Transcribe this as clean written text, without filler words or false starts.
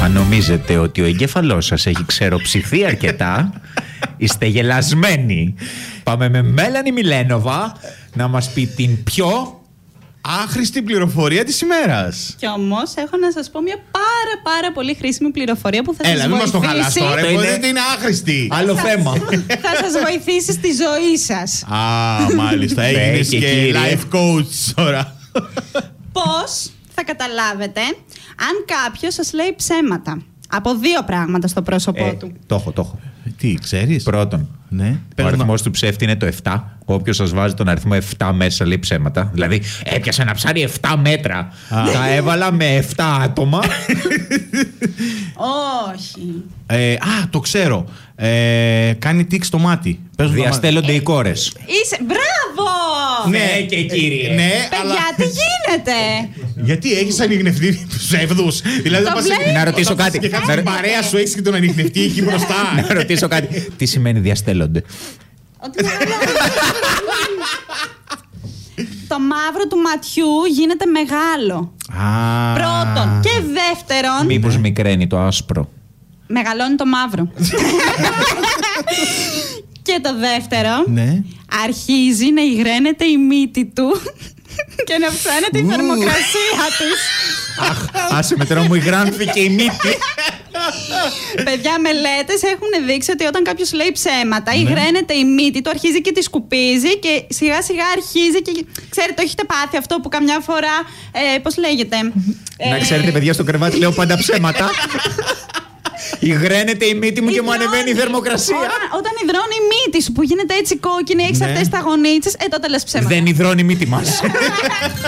Αν νομίζετε ότι ο εγκέφαλός σας έχει ξεροψηθεί αρκετά, είστε γελασμένοι. Πάμε με Μέλανη Μιλένοβα να μας πει την πιο άχρηστη πληροφορία της ημέρας. Κι όμως έχω να σας πω μια πάρα πολύ χρήσιμη πληροφορία που θα σας βοηθήσει. Έλα, μην μας το χαλάς τώρα, δεν είναι άχρηστη. Άλλο θέμα. Θα σας βοηθήσει στη ζωή σας. Α, μάλιστα, έγινες και life coach τώρα. Πώς θα καταλάβετε αν κάποιος σας λέει ψέματα? Από δύο πράγματα στο πρόσωπό του. Το έχω. Τι, ξέρεις? Πρώτον, ναι. Ο αριθμός του ψεύτη είναι το 7. Όποιος σας βάζει τον αριθμό 7 μέσα λέει ψέματα. Δηλαδή, έπιασε ένα ψάρι 7 μέτρα. Τα έβαλα με 7 άτομα. Όχι. Το ξέρω. Κάνει τικ στο μάτι. Διαστέλλονται οι κόρες. Μπράβο! Ναι, και κύριε. Ναι, παιδιά, αλλά... τι γίνεται? Γιατί έχεις ανιχνευτεί ψεύδους? Δηλαδή, να ρωτήσω κάτι. Και κάτι παρέα σου έχεις και τον ανιχνευτεί εκεί μπροστά. Να ρωτήσω κάτι. Τι σημαίνει διαστέλλονται? Το μαύρο του ματιού γίνεται μεγάλο. Πρώτον. Και δεύτερον. Μήπως μικραίνει το άσπρο? Μεγαλώνει το μαύρο. Και το δεύτερο. Ναι. Αρχίζει να υγραίνεται η μύτη του και να αυξάνεται η θερμοκρασία της. Αχ, άσε με τώρα, μου υγράνθηκε η μύτη. Παιδιά, μελέτες έχουν δείξει ότι όταν κάποιος λέει ψέματα, υγραίνεται η μύτη του, αρχίζει και τη σκουπίζει και σιγά σιγά αρχίζει και. Ξέρετε, το έχετε πάθει αυτό που καμιά φορά. Πώς λέγεται? Να ξέρετε, παιδιά, στο κρεβάτι λέω πάντα ψέματα. Υγραίνεται η μύτη μου και μου ανεβαίνει η θερμοκρασία. Όταν υδρώνει η μύτη σου που γίνεται έτσι κόκκινη, έχεις αυτές τα γονίτσες, τότε λες ψέματα. Δεν υδρώνει η μύτη μας.